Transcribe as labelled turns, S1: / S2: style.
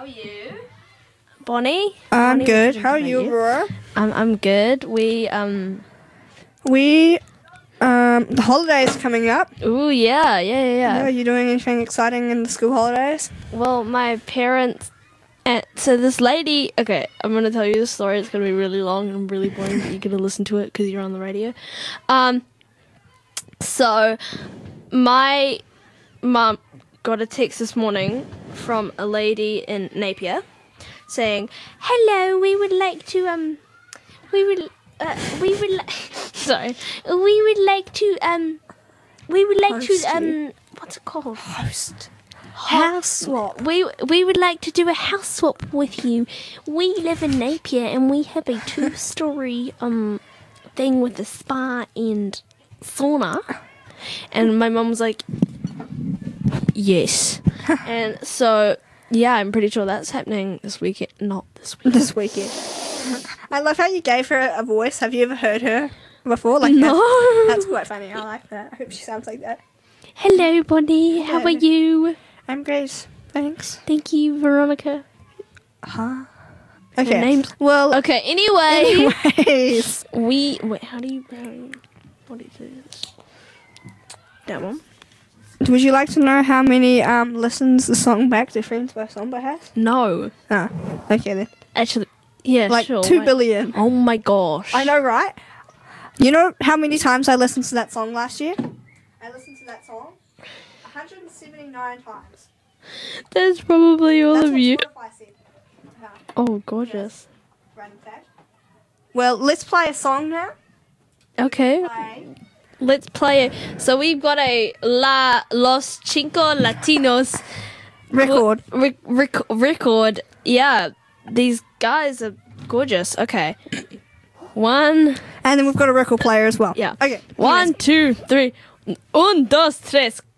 S1: How are you? Bonnie?
S2: I'm
S1: Bonnie,
S2: good. How are you, Aurora?
S1: I'm good.
S2: The holidays coming up.
S1: Ooh, yeah.
S2: Are you doing anything exciting in the school holidays?
S1: Well, my parents... so this lady... Okay, I'm going to tell you the story. It's going to be really long and really boring, but you're going to listen to it because you're on the radio. So, my mum got a text this morning from a lady in Napier saying, "Hello, we would like to what's it called? House swap. We would like to do a house swap with you. We live in Napier and we have a 2-story thing with a spa and sauna." And my mum was like, "Yes." And so, yeah, I'm pretty sure that's happening this weekend. Not this weekend.
S2: This weekend. I love how you gave her a voice. Have you ever heard her before?
S1: No.
S2: That's quite funny. I like that. I hope she sounds like that.
S1: Hello, Bonnie. How are you?
S2: I'm great. Thanks.
S1: Thank you, Veronica.
S2: Huh?
S1: Her
S2: Okay.
S1: name's...
S2: Well,
S1: Okay, anyway.
S2: anyways.
S1: Wait, how do you what do you do this? That one?
S2: Would you like to know how many listens the song Back to Friends by Samba has?
S1: No.
S2: Ah, okay then.
S1: Actually, yeah,
S2: Like
S1: sure.
S2: 2 billion.
S1: Oh my gosh.
S2: I know, right? You know how many times I listened to that song last year? I listened to that song 179 times.
S1: That's probably all
S2: That's
S1: of
S2: what
S1: you.
S2: Spotify said.
S1: Oh, gorgeous.
S2: Random fact. Well, let's play a song now.
S1: Okay.
S2: Play.
S1: Let's play it. So we've got a Los Cinco Latinos
S2: Record.
S1: record. Yeah, these guys are gorgeous. Okay. One.
S2: And then we've got a record player as well.
S1: Yeah.
S2: Okay.
S1: 1, 2, 3. 1, 2, 3,